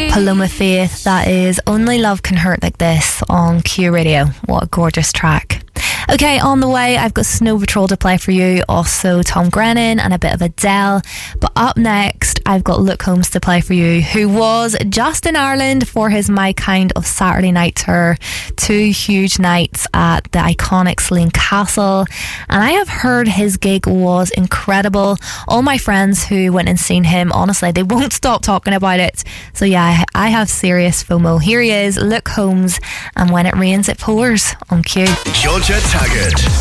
Paloma Faith, that is Only Love Can Hurt Like This on Q Radio. What a gorgeous track. Okay, on the way, I've got Snow Patrol to play for you, also Tom Grennan and a bit of Adele. But up next, I've got Luke Combs to play for you, who was just in Ireland for his My Kind of Saturday Night tour. 2 huge nights at the iconic Slane Castle. And I have heard his gig was incredible. All my friends who went and seen him, honestly, they won't stop talking about it. So yeah, I have serious FOMO. Here he is, Luke Combs, and When It Rains It Pours on Q. Georgia Taggart.